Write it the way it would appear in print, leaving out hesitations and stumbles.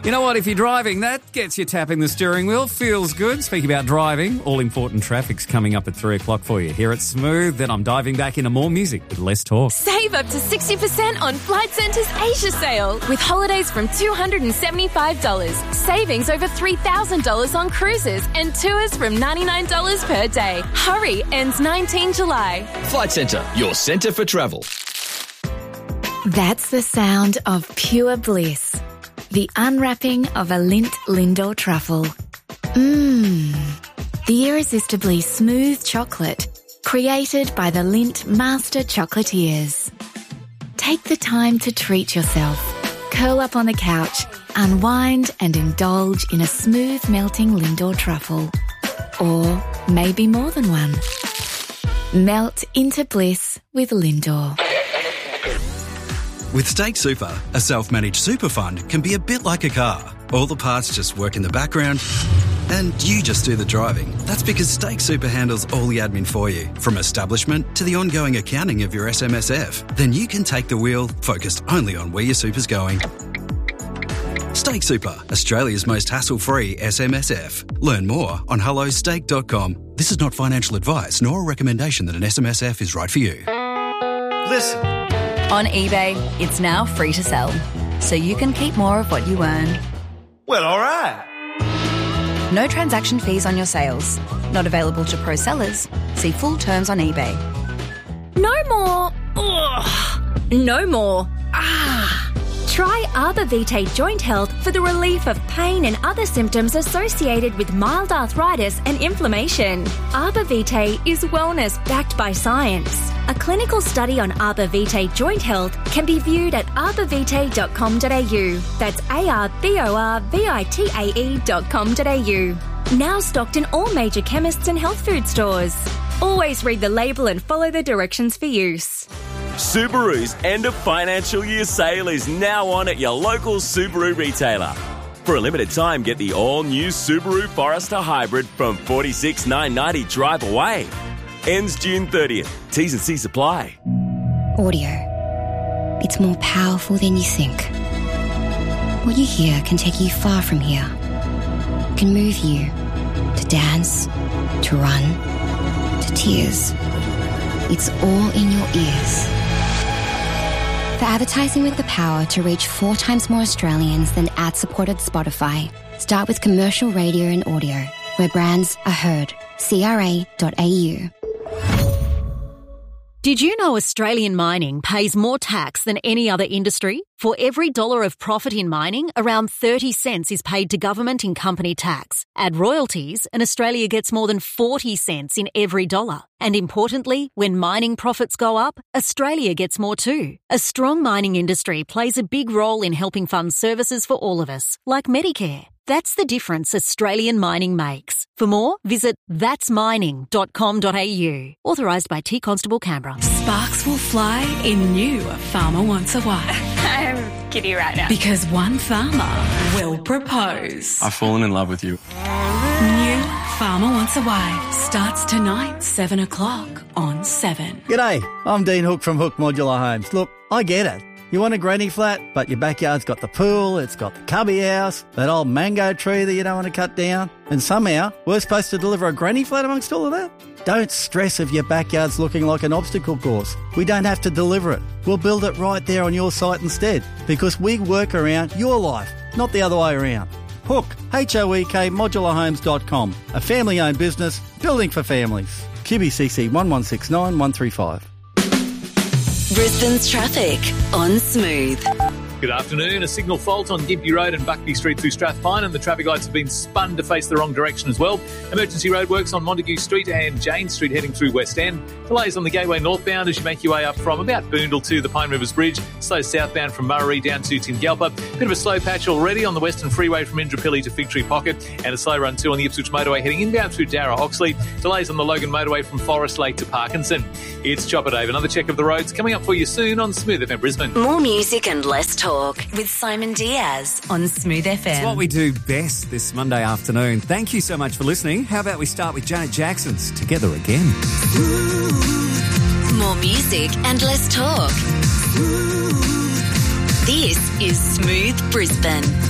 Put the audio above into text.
You know what? If you're driving, that gets you tapping the steering wheel. Feels good. Speaking about driving, all important traffic's coming up at 3 o'clock for you. Here at Smooth, then I'm diving back into more music with less talk. Save up to 60% on Flight Centre's Asia sale with holidays from $275. Savings over $3,000 on cruises and tours from $99 per day. Hurry, ends 19 July. Flight Centre, your centre for travel. That's the sound of pure bliss. The unwrapping of a Lindt Lindor truffle. The irresistibly smooth chocolate created by the Lindt Master Chocolatiers. Take the time to treat yourself. Curl up on the couch, unwind and indulge in a smooth melting Lindor truffle. Or maybe more than one. Melt into bliss with Lindor. With Stake Super, a self-managed super fund can be a bit like a car. All the parts just work in the background and you just do the driving. That's because Stake Super handles all the admin for you, from establishment to the ongoing accounting of your SMSF. Then you can take the wheel, focused only on where your super's going. Stake Super, Australia's most hassle-free SMSF. Learn more on hellostake.com. This is not financial advice nor a recommendation that an SMSF is right for you. Listen. On eBay, it's now free to sell, so you can keep more of what you earn. Well, all right. No transaction fees on your sales. Not available to pro sellers. See full terms on eBay. No more. Ugh. No more. Try Arbor Vitae Joint Health for the relief of pain and other symptoms associated with mild arthritis and inflammation. Arbor Vitae is wellness backed by science. A clinical study on Arbor Vitae Joint Health can be viewed at arborvitae.com.au. That's arborvitae.com.au. Now stocked in all major chemists and health food stores. Always read the label and follow the directions for use. Subaru's end of financial year sale is now on at your local Subaru retailer. For a limited time, get the all-new Subaru Forester Hybrid from $46,990 drive away. Ends June 30th. T's and C's apply. Audio. It's more powerful than you think. What you hear can take you far from here. Can move you to dance, to run, to tears. It's all in your ears. For advertising with the power to reach 4 times more Australians than ad-supported Spotify, start with commercial radio and audio, where brands are heard. CRA.au. Did you know Australian mining pays more tax than any other industry? For every $1 of profit in mining, around 30 cents is paid to government in company tax. Add royalties, and Australia gets more than 40 cents in every $1. And importantly, when mining profits go up, Australia gets more too. A strong mining industry plays a big role in helping fund services for all of us, like Medicare. That's the difference Australian mining makes. For more, visit thatsmining.com.au. Authorised by T Constable Canberra. Sparks will fly in new Farmer Wants a Wife. I'm giddy right now. Because one farmer will propose. I've fallen in love with you. New Farmer Wants a Wife starts tonight, 7 o'clock on 7. G'day, I'm Dean Hook from Hook Modular Homes. Look, I get it. You want a granny flat, but your backyard's got the pool, it's got the cubby house, that old mango tree that you don't want to cut down, and somehow we're supposed to deliver a granny flat amongst all of that? Don't stress if your backyard's looking like an obstacle course. We don't have to deliver it. We'll build it right there on your site instead, because we work around your life, not the other way around. Hook, H-O-E-K, modularhomes.com, a family-owned business, building for families. QBCC 1169 135. Brisbane's traffic on Smooth. Good afternoon. A signal fault on Gympie Road and Buckby Street through Strathpine, and the traffic lights have been spun to face the wrong direction as well. Emergency roadworks on Montague Street and Jane Street heading through West End. Delays on the Gateway northbound as you make your way up from about Boondall to the Pine Rivers Bridge. Slow southbound from Murray down to Tingalpa. Bit of a slow patch already on the Western Freeway from Indooroopilly to Fig Tree Pocket, and a slow run too on the Ipswich Motorway heading inbound through Darra Oxley. Delays on the Logan Motorway from Forest Lake to Parkinson. It's Chopper Dave. Another check of the roads coming up for you soon on Smooth FM Brisbane. More music and less talk with Simon Diaz on Smooth FM. It's what we do best this Monday afternoon. Thank you so much for listening. How about we start with Janet Jackson's Together Again? More music and less talk. This is Smooth Brisbane.